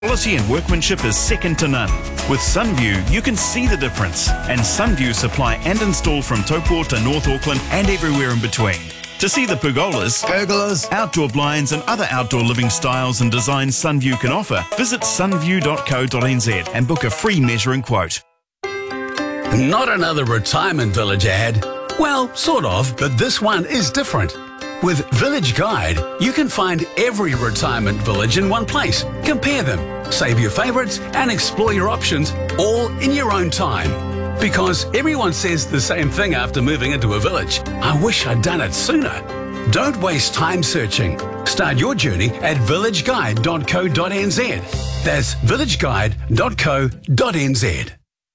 Quality and workmanship is second to none. With Sunview, you can see the difference. And Sunview supply and install from Taupo to North Auckland and everywhere in between. To see the pergolas, outdoor blinds and other outdoor living styles and designs Sunview can offer, visit sunview.co.nz and book a free measuring quote. Not another retirement village ad. Well, sort of, but this one is different. With Village Guide, you can find every retirement village in one place. Compare them, save your favourites and explore your options all in your own time. Because everyone says the same thing after moving into a village. I wish I'd done it sooner. Don't waste time searching. Start your journey at villageguide.co.nz. That's villageguide.co.nz.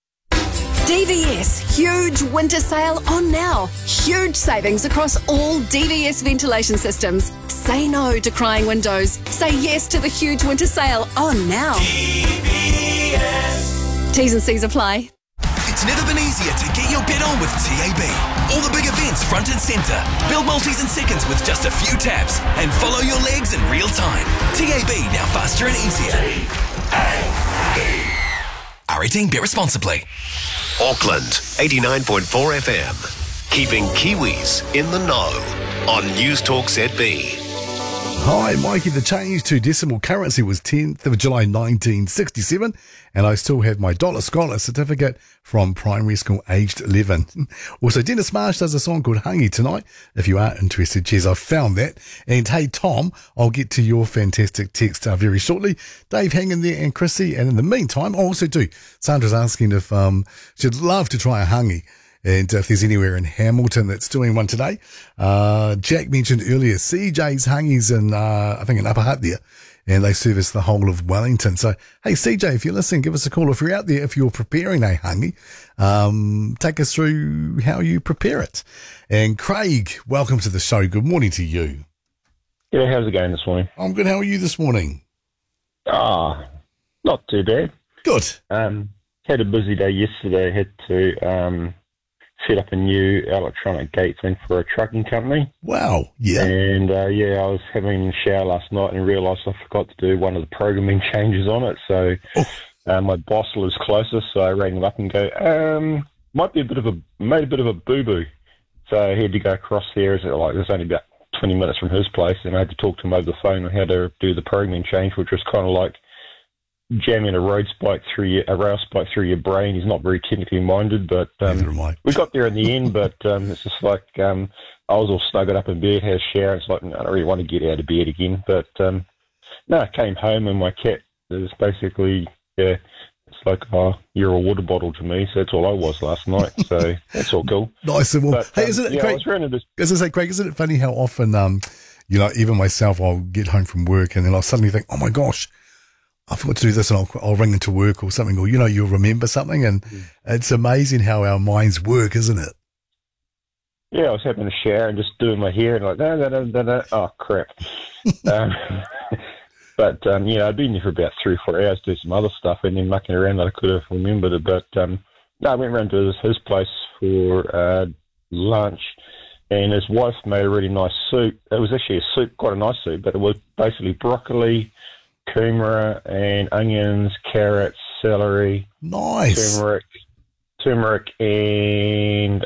DVS, huge winter sale on now. Huge savings across all DVS ventilation systems. Say no to crying windows. Say yes to the huge winter sale on now. DVS. T's and C's apply. It's never been easier to get your bet on with TAB. All the big events front and centre. Build multis in seconds with just a few taps and follow your legs in real time. TAB, now faster and easier. R18, bet responsibly. Auckland, 89.4 FM. Keeping Kiwis in the know on News Talk ZB. Hi, Mikey. The change to decimal currency was 10th of July 1967, and I still have my Dollar Scholar certificate from primary school aged 11. Also, Dennis Marsh does a song called Hangi tonight, if you are interested. Cheers, I've found that. And hey, Tom, I'll get to your fantastic text very shortly. Dave, hang in there, and Chrissy. And in the meantime, I also do. Sandra's asking if she'd love to try a Hangi. And if there's anywhere in Hamilton that's doing one today. Jack mentioned earlier CJ's Hungie's in, I think, in Upper Hutt there. And they service the whole of Wellington. So, hey, CJ, if you're listening, give us a call. If you're out there, if you're preparing a Hangi, take us through how you prepare it. And Craig, welcome to the show. Good morning to you. Yeah, how's it going this morning? I'm good. How are you this morning? Not too bad. Good. Had a busy day yesterday. Had to set up a new electronic gateway for a trucking company. Wow, yeah. And, I was having a shower last night and realised I forgot to do one of the programming changes on it. So my boss was closer, so I rang him up and go, made a bit of a boo-boo. So I had to go across there. It was only about 20 minutes from his place, and I had to talk to him over the phone on how to do the programming change, which was kind of like jamming a rail spike through your brain. He's not very technically minded, but we got there in the end. But it's just like I was all snuggled up in bed, had a shower. It's like, no, I don't really want to get out of bed again. But I came home and my cat is basically, it's like, oh, you're a water bottle to me. So that's all I was last night. So that's all cool. Nice and warm. Hey, isn't it, Craig? Craig, isn't it funny how often, even myself, I'll get home from work and then I'll suddenly think, oh my gosh, I forgot to do this, and I'll ring into work or something, or, you'll remember something, and it's amazing how our minds work, isn't it? Yeah, I was having a shower and just doing my hair, and like, oh, crap. But, I'd been there for about 3 or 4 hours, do some other stuff, and then mucking around that I could have remembered it. But, I went round to his place for lunch, and his wife made a really nice soup. It was actually a soup, quite a nice soup, but it was basically broccoli, kumara and onions, carrots, celery. Nice. Turmeric and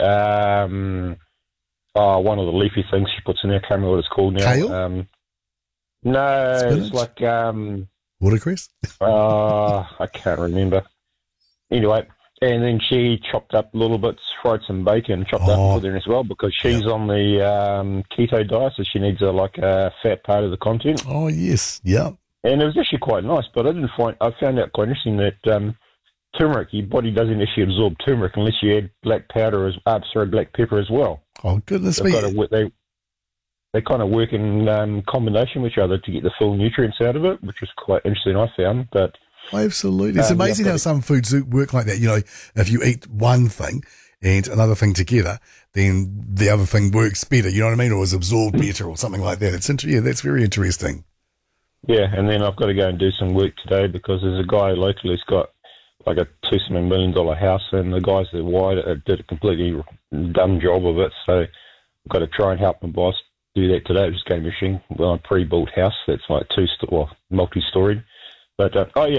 one of the leafy things she puts in there. I can't remember what it's called now. Kale? No, Spinach? it's like watercress? I can't remember. Anyway, and then she chopped up little bits, fried some bacon, chopped up and put in as well, because she's on the keto diet, so she needs a fat part of the content. Oh yes, yeah. And it was actually quite nice, but I found out quite interesting that turmeric, your body doesn't actually absorb turmeric unless you add black pepper as well. Oh, goodness me. They kind of work in combination with each other to get the full nutrients out of it, which was quite interesting, I found. But absolutely. It's amazing how some foods work like that. If you eat one thing and another thing together, then the other thing works better, you know what I mean, or is absorbed better or something like that. That's very interesting. Yeah, and then I've got to go and do some work today because there's a guy locally who's got like a $2 million house, and the guys that wired it did a completely dumb job of it. So I've got to try and help my boss do that today. Just gave me a pre-built house that's like multi-storied. But, oh, yeah,